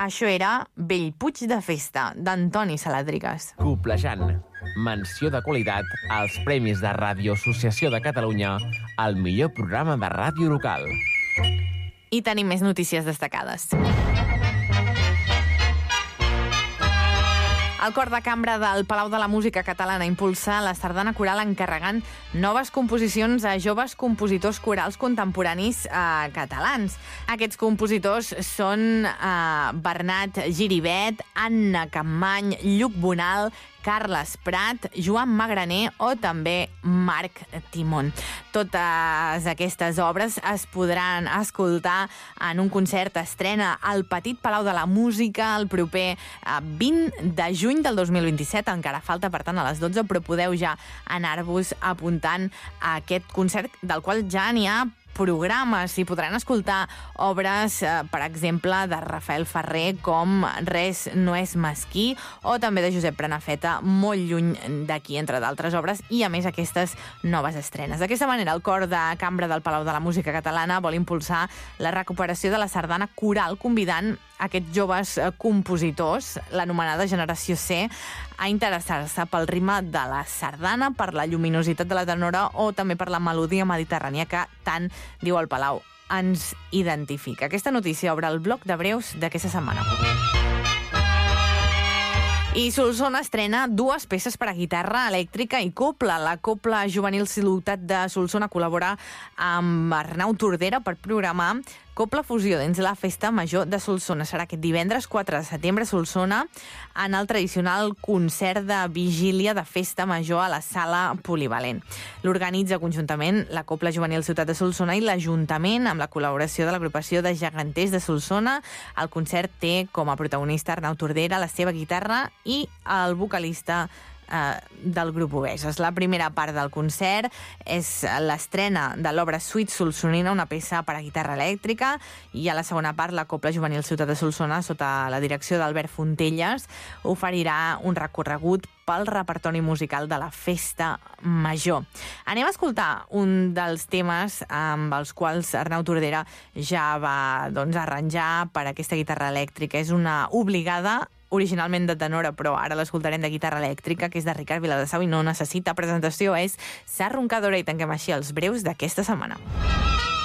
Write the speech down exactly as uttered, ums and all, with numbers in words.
Això era Bellpuig de Festa, d'Antoni Saladrigas. Coplejant. Menció de qualitat als Premis de Ràdio Associació de Catalunya al millor programa de ràdio local. I tenim més notícies destacades. El Cor de Cambra del Palau de la Música Catalana impulsa la sardana coral encarregant noves composicions a joves compositors corals contemporanis eh, catalans. Aquests compositors són eh, Bernat Giribet, Anna Campmany, Lluc Bonal, Carles Prat, Joan Magraner o també Marc Timon. Totes aquestes obres es podran escoltar en un concert estrena al Petit Palau de la Música el proper vint de juny del dos mil vint-i-set. Encara falta, per tant, a les dotze, però podeu ja anar-vos apuntant a aquest concert, del qual ja n'hi ha programes. S'hi podran escoltar obres, eh, per exemple, de Rafael Ferrer, com Res no és mesquí, o també de Josep Prenafeta, molt lluny d'aquí, entre d'altres obres, i a més aquestes noves estrenes. D'aquesta manera, el Cor de Cambra del Palau de la Música Catalana vol impulsar la recuperació de la sardana coral, convidant aquests joves compositors, l'anomenada Generació C, a interessar-se pel ritme de la sardana, per la lluminositat de la tenora o també per la melodia mediterrània que tant, diu el Palau, ens identifica. Aquesta notícia obre el bloc de breus d'aquesta setmana. I Solsona estrena dues peces per a guitarra elèctrica i copla. La Copla Juvenil Ciutat de Solsona col·labora amb Arnau Tordera per programar Copla Fusió dins la Festa Major de Solsona. Serà aquest divendres quatre de setembre a Solsona, en el tradicional concert de vigília de Festa Major a la Sala Polivalent. L'organitza conjuntament la Copla Juvenil Ciutat de Solsona i l'Ajuntament, amb la col·laboració de l'agrupació de geganters de Solsona. El concert té com a protagonista Arnau Tordera, la seva guitarra i el vocalista del grup Obeses. La primera part del concert és l'estrena de l'obra Suite Solsonina, una peça per a guitarra elèctrica, i a la segona part la Copla Juvenil Ciutat de Solsona, sota la direcció d'Albert Fontelles, oferirà un recorregut pel repertori musical de la Festa Major. Anem a escoltar un dels temes amb els quals Arnau Tordera ja va doncs, arranjar per a aquesta guitarra elèctrica. És una obligada, originalment de tenora, però ara l'escoltarem de guitarra elèctrica, que és de Ricard Viladesau i no necessita presentació, és Sa roncadora, i tanquem així els breus d'aquesta setmana.